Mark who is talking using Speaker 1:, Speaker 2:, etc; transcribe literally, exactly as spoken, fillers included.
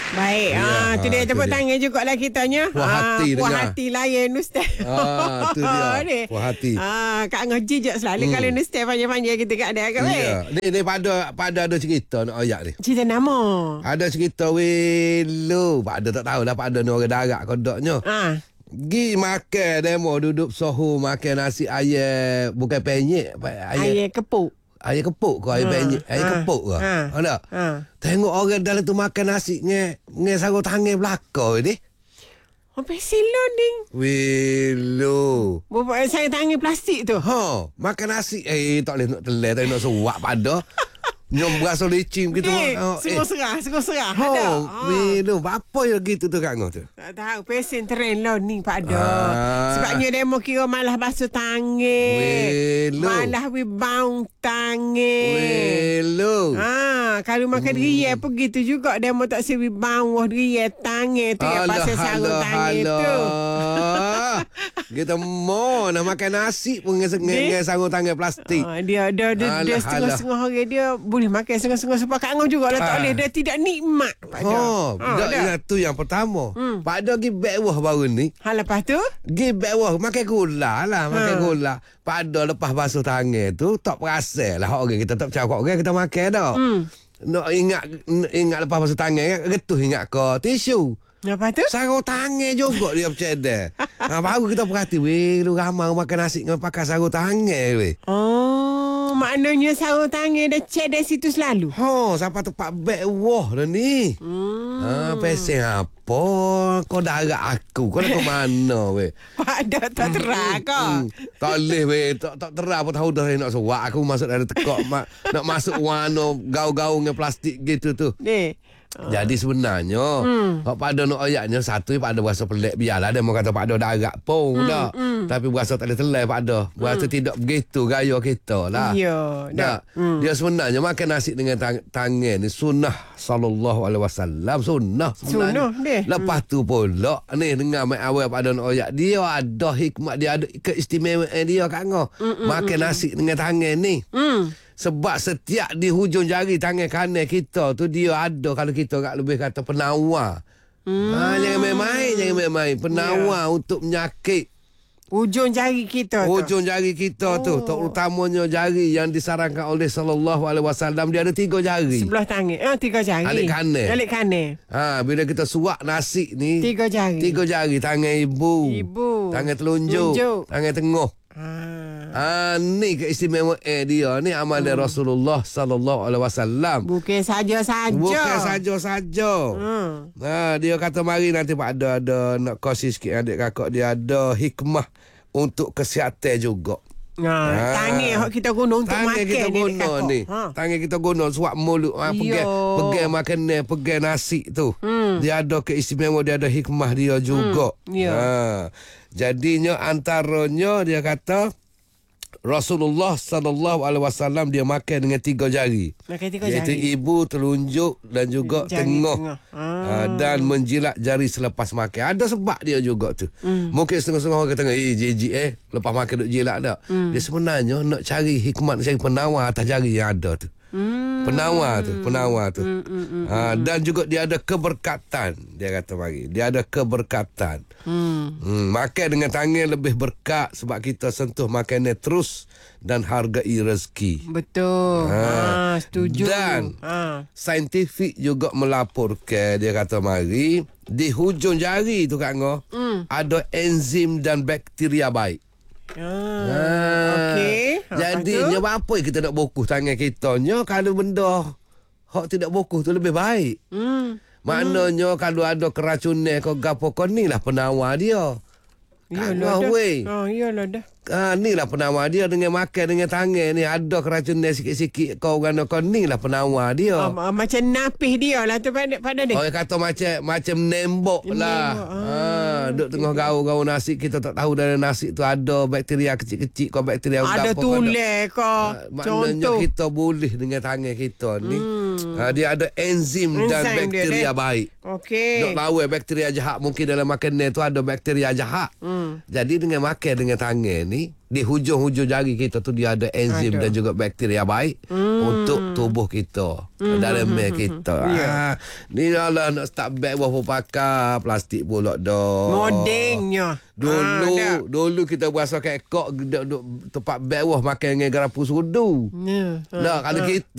Speaker 1: Baik.
Speaker 2: Ya,
Speaker 1: Ah, tu dia
Speaker 2: ha,
Speaker 1: tepuk
Speaker 2: tu dia.
Speaker 1: tangan jugalah kitanya.
Speaker 2: Puas hati
Speaker 1: puas
Speaker 2: dengar.
Speaker 1: hati layan Ustaz.
Speaker 2: Ah, tu dia. Puas hati.
Speaker 1: Ah, Kak Angah jijak selalu
Speaker 2: Hmm.
Speaker 1: kalau Ustaz panjang-panjang kita kat ada kat baik.
Speaker 2: Ya. Ni ni pada pada ada cerita nak ayak ni.
Speaker 1: Cerita nama.
Speaker 2: Ada cerita welu. Pak ada tak tahulah Pak ada ni orang darat kodoknya.
Speaker 1: Ah.
Speaker 2: Gi makan demo duduk sohu makan nasi ayam bukan penyek ayam
Speaker 1: Ayam kepuk.
Speaker 2: ayam kepuk ke ayam
Speaker 1: Ha,
Speaker 2: penyek ayam
Speaker 1: ha,
Speaker 2: kepuk ke
Speaker 1: ha,
Speaker 2: ada
Speaker 1: ha.
Speaker 2: tengok orang dalam tu makan nasi nge nge sarung tangan belakang ni
Speaker 1: Oh, pesilon ding.
Speaker 2: welu
Speaker 1: Bapak saya tangan plastik tu.
Speaker 2: ha makan nasi eh tak boleh nak telan tak boleh nak suap pada nyom berasa licin gitu
Speaker 1: Eh,
Speaker 2: oh,
Speaker 1: sungguh serah, sungguh serah.
Speaker 2: oh,
Speaker 1: Ada.
Speaker 2: welu apa ya gitu tu Kak Ngah tu
Speaker 1: Tak tahu pesen trend learning Pak Ada.
Speaker 2: Ah.
Speaker 1: Sebabnya demo kira malah basuh tangan.
Speaker 2: Welu.
Speaker 1: Malah we baung tangan.
Speaker 2: welu
Speaker 1: Ha, kalau makan hmm. riya pun gitu juga demo tak sewi bawah riya tangan tu yang pasal sarung tangan tu.
Speaker 2: Kita mau nak makan nasi pun dengan sarung tangan plastik.
Speaker 1: Ha, dia dia dia, dia setengah-setengah orang dia boleh makan setengah-setengah sebab Kak Angah jugalah tak
Speaker 2: Ah.
Speaker 1: boleh dia tidak nikmat Pak Ada.
Speaker 2: Oh,
Speaker 1: Ha,
Speaker 2: dak
Speaker 1: dah.
Speaker 2: yang tu yang pertama.
Speaker 1: Hmm.
Speaker 2: Pak Ada pergi bawah baru ni.
Speaker 1: Ha, lepas tu
Speaker 2: Pergi bawah makan gula lah, makan
Speaker 1: Ha.
Speaker 2: gula. Pak Ada lepas basuh tangan tu tak perasan lah orang kita tak percaya kat orang kita makan dah.
Speaker 1: Hmm.
Speaker 2: Nak ingat ingat lepas basuh tangan getuh ingat ke tisu.
Speaker 1: Lepas tu
Speaker 2: Sarung tangan juga dia bercedek. Ha, baru kita perhati, weh, lu ramai makan nasi dengan pakai sarung tangan, weh.
Speaker 1: Oh, maknanya sarung tangan dah cek dari situ selalu.
Speaker 2: Ha, sampai tempat beg wah dah ni.
Speaker 1: Hmm.
Speaker 2: Ha, pesen apa? Kau darat aku. Kau nak ke mana, weh?
Speaker 1: Pak Ada tak terang kau.
Speaker 2: Hmm, tak boleh, weh. Tak, tak terang pun tahu dah nak suat. Aku masuk dari tekak. mak, nak masuk warna gaul-gaul dengan plastik gitu tu.
Speaker 1: Ni.
Speaker 2: Jadi sebenarnya
Speaker 1: Hmm.
Speaker 2: Pak Pada nak ayatnya satu Pak Ada berasa pelik biarlah dia mau kata Pak Ada darat pun
Speaker 1: Hmm,
Speaker 2: dah.
Speaker 1: hmm.
Speaker 2: Tapi berasa tak ada telai Pak Ada. Berasa tidak begitu gaya kita lah.
Speaker 1: Ya, dah.
Speaker 2: Tak.
Speaker 1: Hmm.
Speaker 2: Dia sebenarnya makan nasi dengan tang- tangan ni sunnah sallallahu alaihi wasallam sunnah sebenarnya.
Speaker 1: Sunnah dia.
Speaker 2: Lepas tu pula ni dengar mai awal Pak Ada nak ayat dia ada hikmat dia ada keistimewaan dia Kak Ngah. Makan nasi dengan tangan ni.
Speaker 1: Hmm.
Speaker 2: Sebab setiap di hujung jari tangan kanan kita tu dia ada kalau kita kat lebih kata penawar. Hmm. Ha, jangan main-main, jangan main-main. Penawar yeah. untuk penyakit.
Speaker 1: Ujung jari kita tu.
Speaker 2: Hujung jari kita oh. tu, terutamanya jari yang disarankan oleh sallallahu alaihi wasallam dia ada tiga jari.
Speaker 1: Sebelah tangan. Ah, tiga jari.
Speaker 2: Alik kanan.
Speaker 1: Alik kanan.
Speaker 2: Ha, bila kita suak nasi ni
Speaker 1: Tiga jari.
Speaker 2: tiga jari tangan ibu,
Speaker 1: Ibu.
Speaker 2: tangan telunjuk,
Speaker 1: Telunjuk.
Speaker 2: tangan tengah.
Speaker 1: Ah.
Speaker 2: Ah, ni keistimewaan dia ni amal hmm. Rasulullah sallallahu alaihi wasallam.
Speaker 1: Bukan saja-saja.
Speaker 2: Bukan saja-saja.
Speaker 1: Hmm.
Speaker 2: Ha, dia kata mari nanti Pak ada ada nak kongsi sikit adik kakak dia ada hikmah untuk kesihatan juga.
Speaker 1: Ha,
Speaker 2: Ha.
Speaker 1: tangan hok kita guna untuk
Speaker 2: Tangan
Speaker 1: makan
Speaker 2: kita
Speaker 1: ni,
Speaker 2: guna
Speaker 1: kakak.
Speaker 2: ni.
Speaker 1: Ha.
Speaker 2: Tangan kita guna suap mulut ha, pegang
Speaker 1: Yo.
Speaker 2: pegang makan ni, pegang nasi tu.
Speaker 1: Hmm.
Speaker 2: Dia ada keistimewaan, dia ada hikmah dia juga.
Speaker 1: Hmm. Yo.
Speaker 2: Ha. Jadinya antaranya dia kata Rasulullah sallallahu alaihi wasallam dia makan dengan tiga jari.
Speaker 1: Makan tiga
Speaker 2: Iaitu
Speaker 1: jari.
Speaker 2: ibu, telunjuk dan juga
Speaker 1: Jari
Speaker 2: tengah.
Speaker 1: tengah.
Speaker 2: Ah. Dan menjilat jari selepas makan. Ada sebab dia juga tu.
Speaker 1: Hmm.
Speaker 2: Mungkin setengah-setengah orang kata, eh jijik eh. Lepas makan duk jilat tak.
Speaker 1: Hmm.
Speaker 2: Dia sebenarnya nak cari hikmat, cari penawar atas jari yang ada tu.
Speaker 1: Hmm.
Speaker 2: Penawar tu, penawar tu.
Speaker 1: Hmm, hmm, hmm,
Speaker 2: Ha, dan juga dia ada keberkatan. Dia kata mari. Dia ada keberkatan.
Speaker 1: Hmm.
Speaker 2: Hmm, makan dengan tangan lebih berkat sebab kita sentuh makanan terus dan hargai rezeki.
Speaker 1: Betul.
Speaker 2: Ha.
Speaker 1: Ha, setuju.
Speaker 2: Dan
Speaker 1: ha.
Speaker 2: saintifik juga melaporkan dia kata mari di hujung jari tu Kak Ngah
Speaker 1: Hmm.
Speaker 2: ada enzim dan bakteria baik.
Speaker 1: Ah.
Speaker 2: Ha.
Speaker 1: Okey.
Speaker 2: Jadinya apa kita nak bokuh tangan kita nya kalau benda hak tidak bokuh tu lebih baik.
Speaker 1: Hmm.
Speaker 2: Maknanya hmm. kalau ada keracunan kau gapo kau ni lah penawar dia.
Speaker 1: Iyalah
Speaker 2: Kak Ngah
Speaker 1: dah.
Speaker 2: weh.
Speaker 1: Ha, iyalah dah.
Speaker 2: Ah, ni lah penawar dia dengan makan dengan tangan ni ada keracunan sikit-sikit kau gana kau ni lah penawar dia.
Speaker 1: Ah, macam napih dia lah tu pada pada dia.
Speaker 2: Orang kata macam macam nembok lah.
Speaker 1: Menembok, ah.
Speaker 2: Ha, duk tengah gaul-gaul nasi kita tak tahu dalam nasi tu ada bakteria kecil-kecil kau bakteria
Speaker 1: Ada
Speaker 2: gapo
Speaker 1: tulen ke.
Speaker 2: Ha, maknanya
Speaker 1: Contoh.
Speaker 2: kita boleh dengan tangan kita ni
Speaker 1: Hmm.
Speaker 2: Ha, dia ada enzim, dan
Speaker 1: Enzim dia,
Speaker 2: bakteria
Speaker 1: deh.
Speaker 2: baik.
Speaker 1: Okey.
Speaker 2: Dok lawan bakteria jahat. Mungkin dalam makanan tu ada bakteria jahat.
Speaker 1: Hmm.
Speaker 2: Jadi dengan makan dengan tangan ni, di hujung-hujung jari kita tu dia ada enzim
Speaker 1: Ada.
Speaker 2: dan juga bakteria baik hmm. untuk tubuh kita, hmm. dalam meh kita.
Speaker 1: Ya.
Speaker 2: Ah, ni lah nak start beg buah pun pakai plastik pula dah.
Speaker 1: Modengnya.
Speaker 2: Dulu,
Speaker 1: Ah,
Speaker 2: dulu kita berasa kekok duk, duk, tempat beg buah makan dengan garapu sudu.
Speaker 1: Ya.
Speaker 2: Nah, kalau kita